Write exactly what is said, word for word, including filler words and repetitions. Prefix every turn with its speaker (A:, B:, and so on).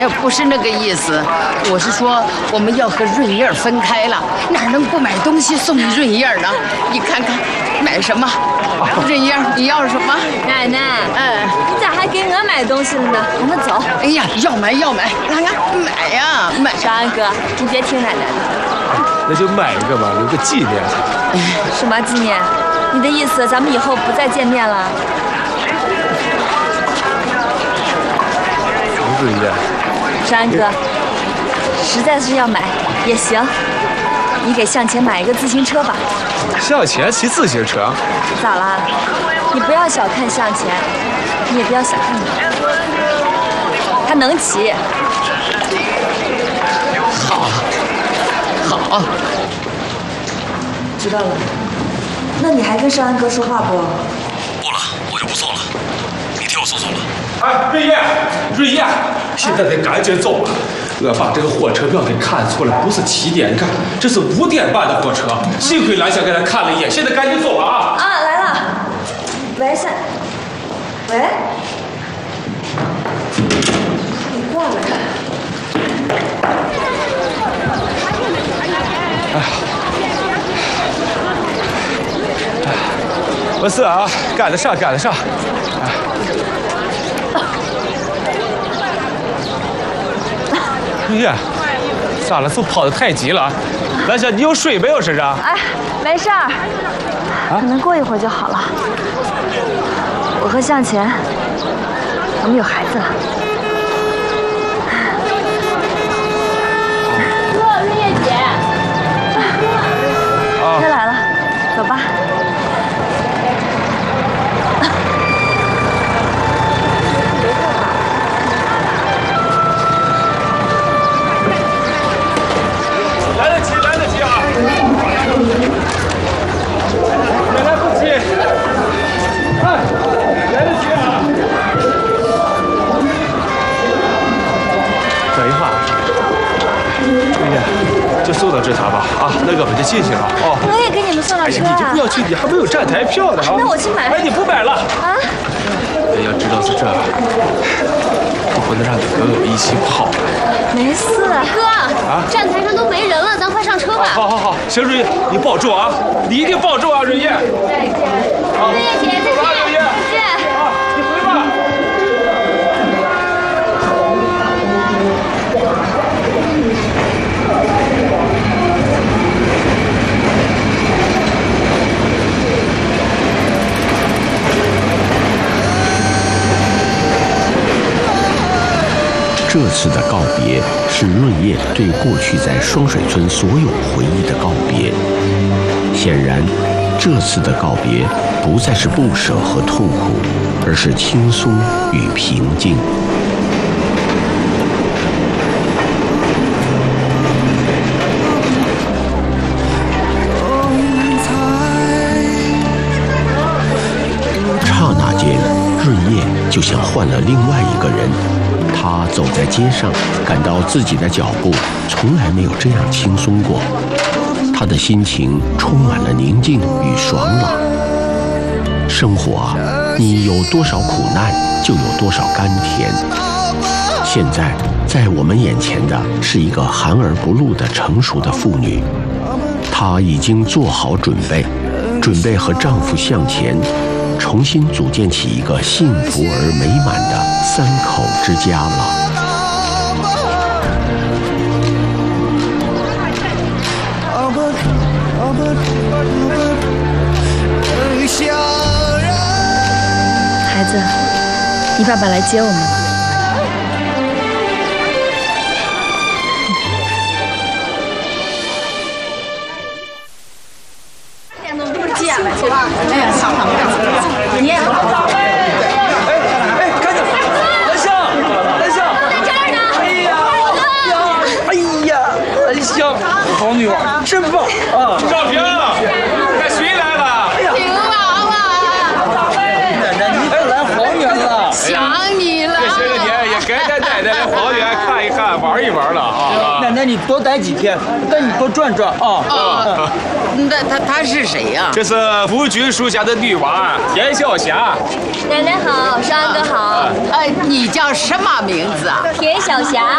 A: 哎，不是那个意思，我是说我们要和润叶分开了，哪能不买东西送润叶呢？你看看，买什么？润叶，你要什么？
B: 奶奶，嗯，你咋还给我买东西了呢？我们走。
A: 哎呀，要买要买，来来买呀买！
B: 少安哥，你别听奶奶的。
C: 那就买一个吧，留个纪念。
B: 什么纪念？你的意思咱们以后不再见面了？
C: 润叶。
B: 少安哥，实在是要买也行，你给向前买一个自行车吧。
C: 向前骑自行车？
B: 咋啦？你不要小看向前，你也不要小看他，他能骑。
A: 好，好，
B: 知道了。那你还跟少安哥说话不？
D: 不了，我就不送了。你替我送送了。
C: 哎，瑞叶，瑞叶，现在得赶紧走了。我把这个火车票给看错了，不是七点赶，这是五点半的火车。幸亏蓝翔给他看了一眼，现在赶紧走了啊！
B: 啊，来了。喂，夏，喂，你过来。
C: 哎呀，没事啊，赶得上，赶得上。哎。瑞叶，咋了？是跑得太急了？蓝翔，你有水没有身上？
B: 哎，没事儿，可能过一会儿就好了。我和向前，我们有孩子了。哥，润叶姐，
C: 啊，
B: 该来了，走吧。
C: 来得及，来得及啊！也来不及，哎，来得及啊！等一会儿，瑞叶，就送到这趟吧，啊，那我们就进去了哦。
B: 我也给你们送上车啊！
C: 哎呀，你就不要去，你还没有站台票呢啊！
B: 那我去买。
C: 哎，你不买了
B: 啊？
C: 哎，要知道是这，我不能让你跟我一起跑。
B: 没事，
E: 哥，啊，站台上都没人了，咱快上车吧。
C: 好好好，行，瑞叶，你保重啊，你一定保重啊，瑞叶。
B: 再见，
E: 瑞叶姐，再见，
C: 瑞叶，
B: 再见。
C: 啊，你回吧。
F: 这次的告别是润叶对过去在双水村所有回忆的告别。显然，这次的告别不再是不舍和痛苦，而是轻松与平静。刹那间，润叶就像换了另外一个人。他走在街上，感到自己的脚步从来没有这样轻松过。他的心情充满了宁静与爽朗。生活啊，你有多少苦难，就有多少甘甜。现在，在我们眼前的是一个含而不露的成熟的妇女，她已经做好准备，准备和丈夫向前。重新组建起一个幸福而美满的三口之家了。
B: 孩子，你爸爸来接我们了。
A: 哎呀，上上你也好。
C: 哎哎，赶紧，蓝翔，蓝翔，
E: 在这儿呢。
C: 哎呀，蓝翔，好女娃，真棒啊！赵平，看谁来了？
E: 平娃娃，
G: 奶奶，你可来黄原了，
E: 想你了。
C: 这些个年也该带奶奶来黄原看一看、玩一玩了啊！
G: 奶奶，你多待几天，带你多转转啊！
A: 啊，那他他是谁呀？
C: 这是夫君属下的女娃田晓霞。
B: 奶奶好，少安哥好。
A: 哎，你叫什么名字啊？
B: 田晓霞。